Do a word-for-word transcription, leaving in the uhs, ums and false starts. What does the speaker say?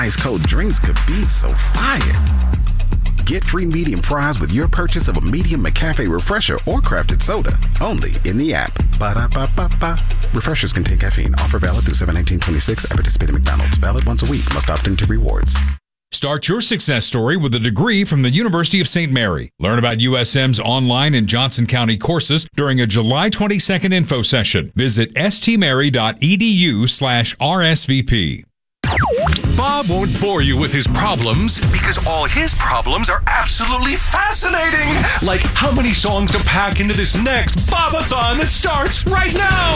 Ice cold drinks could be so fire. Get free medium fries with your purchase of a medium McCafe refresher or crafted soda. Only in the app. Ba-da-ba-ba-ba. Refreshers contain caffeine. Offer valid through seven nineteen twenty-six at participating McDonald's. Valid once a week. Must opt into rewards. Start your success story with a degree from the University of Saint Mary. Learn about U S M's online and Johnson County courses during a July twenty-second info session. Visit stmary.edu slash RSVP. Bob won't bore you with his problems because all his problems are absolutely fascinating. Like how many songs to pack into this next Bobathon that starts right now.